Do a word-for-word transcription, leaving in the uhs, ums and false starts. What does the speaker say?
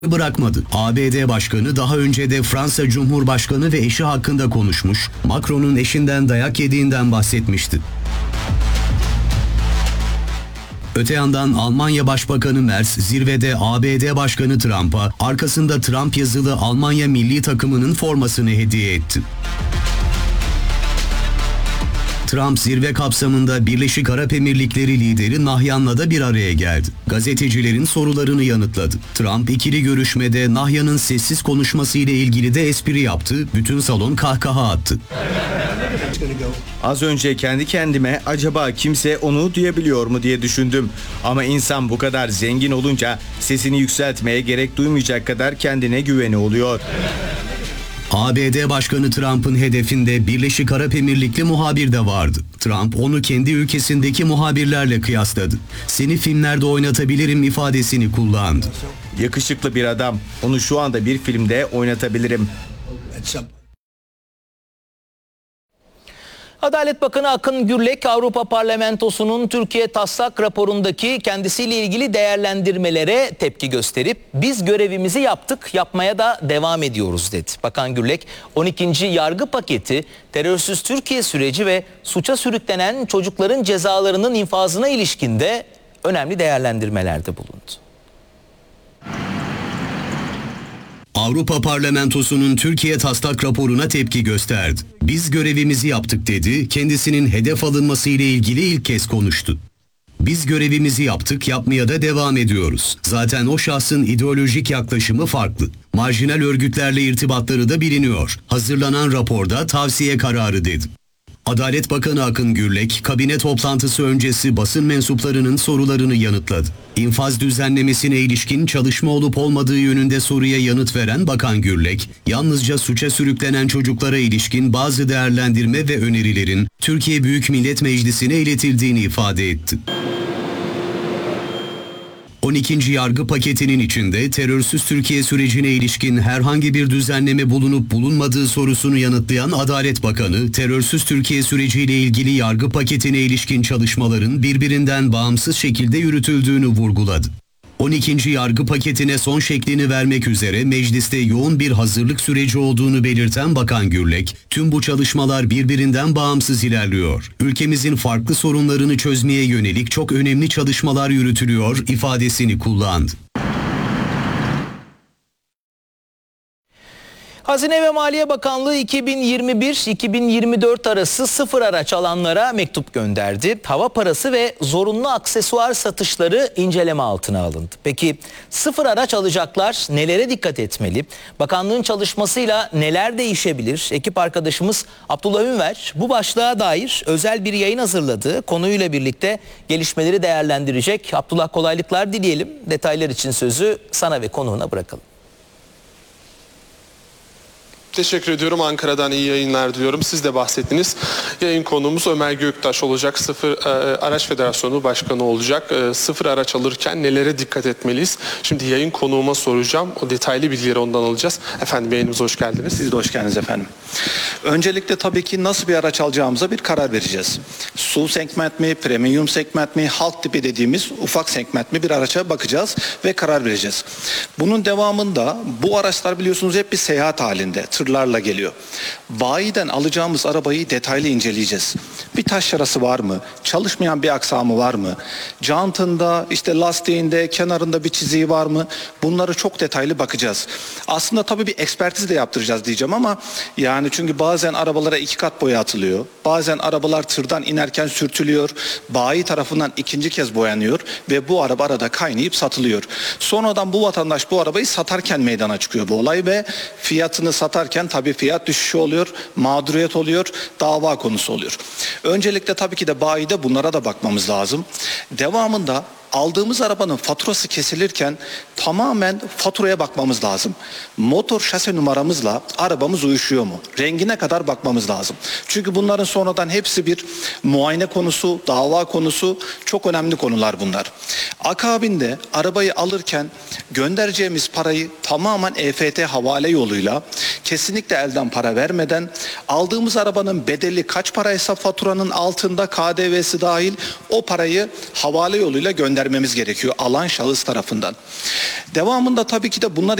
bırakmadı. A B D Başkanı daha önce de Fransa Cumhurbaşkanı ve eşi hakkında konuşmuş, Macron'un eşinden dayak yediğinden bahsetmişti. Öte yandan Almanya Başbakanı Merz zirvede A B D Başkanı Trump'a arkasında Trump yazılı Almanya milli takımının formasını hediye etti. Trump zirve kapsamında Birleşik Arap Emirlikleri lideri Nahyan'la da bir araya geldi. Gazetecilerin sorularını yanıtladı. Trump ikili görüşmede Nahyan'ın sessiz konuşması ile ilgili de espri yaptı. Bütün salon kahkaha attı. Az önce kendi kendime acaba kimse onu duyabiliyor mu diye düşündüm. Ama insan bu kadar zengin olunca sesini yükseltmeye gerek duymayacak kadar kendine güveni oluyor. A B D Başkanı Trump'ın hedefinde Birleşik Arap Emirlikli muhabir de vardı. Trump onu kendi ülkesindeki muhabirlerle kıyasladı. "Seni filmlerde oynatabilirim" ifadesini kullandı. Yakışıklı bir adam. Onu şu anda bir filmde oynatabilirim. Adalet Bakanı Akın Gürlek, Avrupa Parlamentosu'nun Türkiye taslak raporundaki kendisiyle ilgili değerlendirmelere tepki gösterip "biz görevimizi yaptık, yapmaya da devam ediyoruz" dedi. Bakan Gürlek, on ikinci yargı paketi, terörsüz Türkiye süreci ve suça sürüklenen çocukların cezalarının infazına ilişkinde önemli değerlendirmelerde bulundu. Avrupa Parlamentosu'nun Türkiye taslak raporuna tepki gösterdi. "Biz görevimizi yaptık" dedi, kendisinin hedef alınması ile ilgili ilk kez konuştu. "Biz görevimizi yaptık, yapmaya da devam ediyoruz. Zaten o şahsın ideolojik yaklaşımı farklı. Marjinal örgütlerle irtibatları da biliniyor. Hazırlanan raporda tavsiye kararı" dedi. Adalet Bakanı Akın Gürlek, kabine toplantısı öncesi basın mensuplarının sorularını yanıtladı. İnfaz düzenlemesine ilişkin çalışma olup olmadığı yönünde soruya yanıt veren Bakan Gürlek, yalnızca suça sürüklenen çocuklara ilişkin bazı değerlendirme ve önerilerin Türkiye Büyük Millet Meclisi'ne iletildiğini ifade etti. on ikinci yargı paketinin içinde terörsüz Türkiye sürecine ilişkin herhangi bir düzenleme bulunup bulunmadığı sorusunu yanıtlayan Adalet Bakanı, terörsüz Türkiye süreciyle ilgili yargı paketine ilişkin çalışmaların birbirinden bağımsız şekilde yürütüldüğünü vurguladı. on ikinci yargı paketine son şeklini vermek üzere mecliste yoğun bir hazırlık süreci olduğunu belirten Bakan Gürlek, "Tüm bu çalışmalar birbirinden bağımsız ilerliyor. Ülkemizin farklı sorunlarını çözmeye yönelik çok önemli çalışmalar yürütülüyor" ifadesini kullandı. Hazine ve Maliye Bakanlığı iki bin yirmi bir iki bin yirmi dört arası sıfır araç alanlara mektup gönderdi. Hava parası ve zorunlu aksesuar satışları inceleme altına alındı. Peki sıfır araç alacaklar nelere dikkat etmeli? Bakanlığın çalışmasıyla neler değişebilir? Ekip arkadaşımız Abdullah Ünver bu başlığa dair özel bir yayın hazırladı. Konuyla birlikte gelişmeleri değerlendirecek. Abdullah, kolaylıklar dileyelim. Detaylar için sözü sana ve konuğuna bırakalım. Teşekkür ediyorum. Ankara'dan iyi yayınlar diliyorum. Siz de bahsettiniz. Yayın konuğumuz Ömer Göktaş olacak. Sıfır e, Araç Federasyonu Başkanı olacak. E, sıfır araç alırken nelere dikkat etmeliyiz? Şimdi yayın konuğuma soracağım. O detaylı bilgileri ondan alacağız. Efendim, yayınımıza hoş geldiniz. Siz de hoş geldiniz efendim. Öncelikle tabii ki nasıl bir araç alacağımıza bir karar vereceğiz. S U V segment mi, premium segment mi, halk tipi dediğimiz ufak segment mi bir araça bakacağız ve karar vereceğiz. Bunun devamında bu araçlar biliyorsunuz hep bir seyahat halinde. Tırlarla geliyor. Bayiden alacağımız arabayı detaylı inceleyeceğiz. Bir taş yarası var mı? Çalışmayan bir aksamı var mı? Jantında, işte lastiğinde, kenarında bir çiziği var mı? Bunları çok detaylı bakacağız. Aslında tabii bir ekspertiz de yaptıracağız diyeceğim ama yani çünkü bazen arabalara iki kat boya atılıyor. Bazen arabalar tırdan inerken sürtülüyor. Bayi tarafından ikinci kez boyanıyor ve bu araba arada kaynayıp satılıyor. Sonradan bu vatandaş bu arabayı satarken meydana çıkıyor bu olay ve fiyatını satarken tabii fiyat düşüşü oluyor, mağduriyet oluyor, dava konusu oluyor. Öncelikle tabii ki de bayide bunlara da bakmamız lazım. Devamında aldığımız arabanın faturası kesilirken tamamen faturaya bakmamız lazım. Motor şase numaramızla arabamız uyuşuyor mu? Rengine kadar bakmamız lazım. Çünkü bunların sonradan hepsi bir muayene konusu, dava konusu, çok önemli konular bunlar. Akabinde arabayı alırken göndereceğimiz parayı tamamen E F T havale yoluyla kesinlikle kesinlikle elden para vermeden aldığımız arabanın bedeli kaç paraysa faturanın altında K D V'si dahil o parayı havale yoluyla göndermemiz gerekiyor alan şahıs tarafından. Devamında tabii ki de bunlar